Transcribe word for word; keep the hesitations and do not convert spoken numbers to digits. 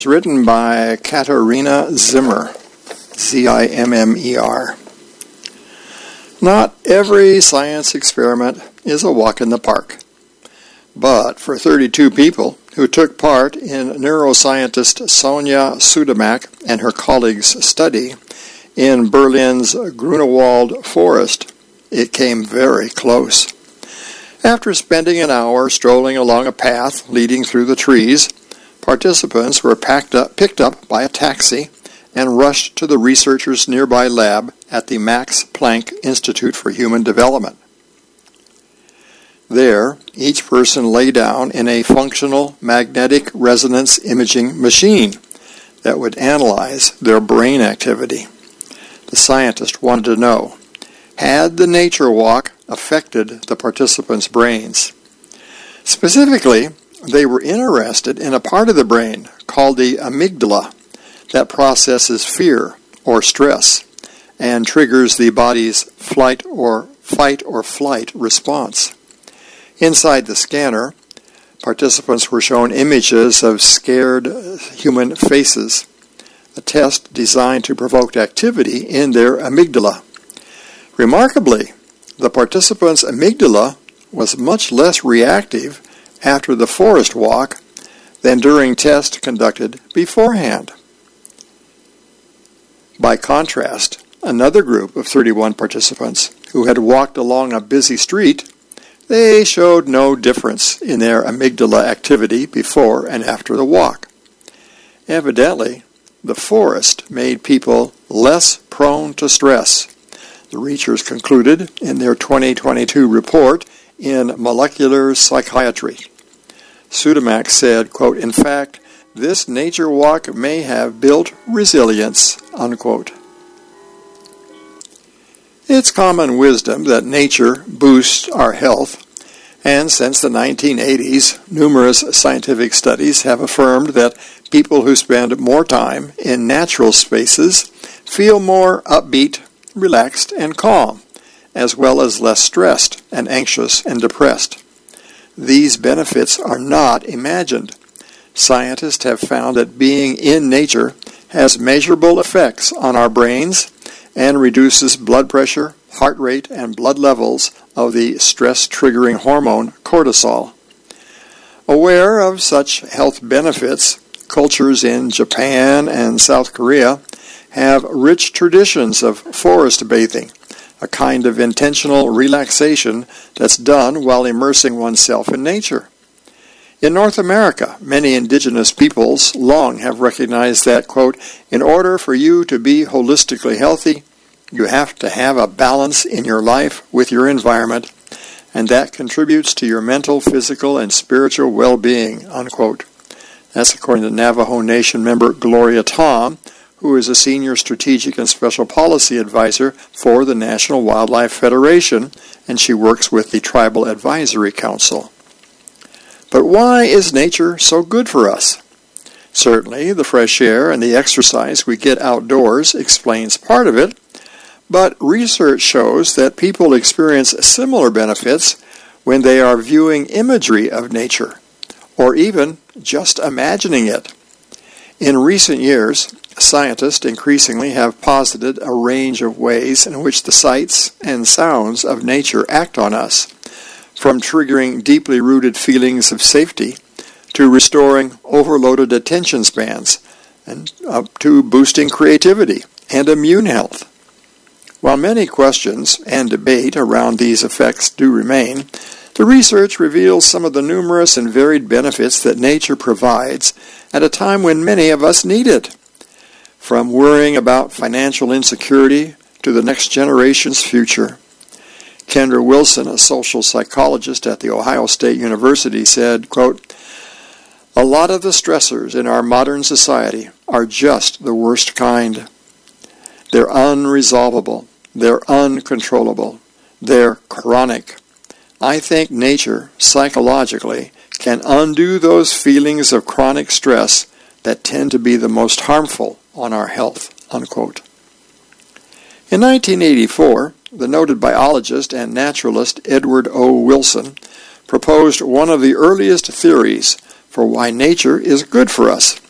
It's written by Katarina Zimmer, Z I M M E R. Not every science experiment is a walk in the park. But for thirty-two people who took part in neuroscientist Sonja Sudermack and her colleagues' study in Berlin's Grunewald forest, it came very close. After spending an hour strolling along a path leading through the trees, participants were packed up, picked up by a taxi and rushed to the researchers' nearby lab at the Max Planck Institute for Human Development. There, each person lay down in a functional magnetic resonance imaging machine that would analyze their brain activity. The scientist wanted to know, had the nature walk affected the participants' brains? Specifically, they were interested in a part of the brain called the amygdala that processes fear or stress and triggers the body's flight or fight or flight response. Inside the scanner, participants were shown images of scared human faces, a test designed to provoke activity in their amygdala. Remarkably, the participants' amygdala was much less reactive after the forest walk than during tests conducted beforehand. By contrast, another group of thirty-one participants who had walked along a busy street, they showed no difference in their amygdala activity before and after the walk. Evidently, the forest made people less prone to stress. The researchers concluded in their twenty twenty-two report in Molecular Psychiatry. Sudermack said, quote, "In fact, this nature walk may have built resilience," unquote. It's common wisdom that nature boosts our health, and since the nineteen eighties, numerous scientific studies have affirmed that people who spend more time in natural spaces feel more upbeat, relaxed, and calm, as well as less stressed and anxious and depressed. These benefits are not imagined. Scientists have found that being in nature has measurable effects on our brains and reduces blood pressure, heart rate, and blood levels of the stress-triggering hormone cortisol. Aware of such health benefits, cultures in Japan and South Korea have rich traditions of forest bathing, a kind of intentional relaxation that's done while immersing oneself in nature. In North America, many indigenous peoples long have recognized that, quote, "In order for you to be holistically healthy, you have to have a balance in your life with your environment, and that contributes to your mental, physical, and spiritual well-being," unquote. That's according to Navajo Nation member Gloria Tom, who is a senior strategic and special policy advisor for the National Wildlife Federation, and she works with the Tribal Advisory Council. But why is nature so good for us? Certainly, the fresh air and the exercise we get outdoors explains part of it, but research shows that people experience similar benefits when they are viewing imagery of nature, or even just imagining it. In recent years, scientists increasingly have posited a range of ways in which the sights and sounds of nature act on us, from triggering deeply rooted feelings of safety to restoring overloaded attention spans and up to boosting creativity and immune health. While many questions and debate around these effects do remain, the research reveals some of the numerous and varied benefits that nature provides at a time when many of us need it. From worrying about financial insecurity to the next generation's future. Kendra Wilson, a social psychologist at The Ohio State University, said, quote, "A lot of the stressors in our modern society are just the worst kind. They're unresolvable. They're uncontrollable. They're chronic. I think nature, psychologically, can undo those feelings of chronic stress that tend to be the most harmful on our health," unquote. In nineteen eighty-four, the noted biologist and naturalist Edward O. Wilson proposed one of the earliest theories for why nature is good for us.